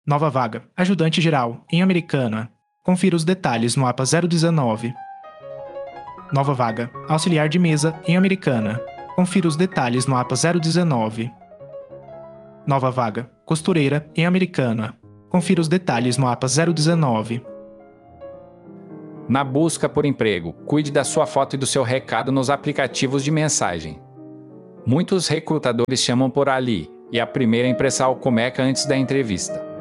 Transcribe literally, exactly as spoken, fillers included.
Nova vaga. Ajudante geral, em Americana. Confira os detalhes no A P A zero dezenove. Nova vaga. Auxiliar de mesa, em Americana. Confira os detalhes no A P A zero dezenove. Nova vaga. Costureira, em Americana. Confira os detalhes no A P A zero dezenove. Na busca por emprego, cuide da sua foto e do seu recado nos aplicativos de mensagem. Muitos recrutadores chamam por ali, e a primeira impressão começa antes da entrevista.